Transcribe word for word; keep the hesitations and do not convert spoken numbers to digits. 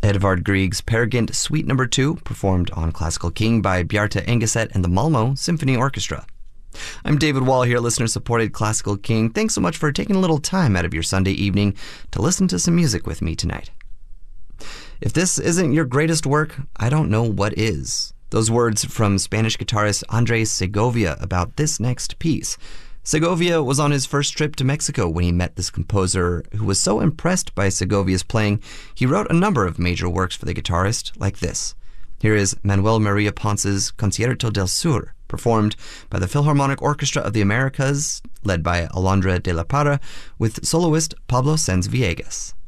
Edvard Grieg's Peer Gynt Suite Number two, performed on Classical King by Bjarte Engeset and the Malmo Symphony Orchestra. I'm David Wall here, listener-supported Classical King. Thanks so much for taking a little time out of your Sunday evening to listen to some music with me tonight. If this isn't your greatest work, I don't know what is. Those words from Spanish guitarist Andres Segovia about this next piece. Segovia was on his first trip to Mexico when he met this composer who was so impressed by Segovia's playing, he wrote a number of major works for the guitarist, like this. Here is Manuel Maria Ponce's Concierto del Sur, performed by the Philharmonic Orchestra of the Americas, led by Alondra de la Parra, with soloist Pablo Sáenz Villegas.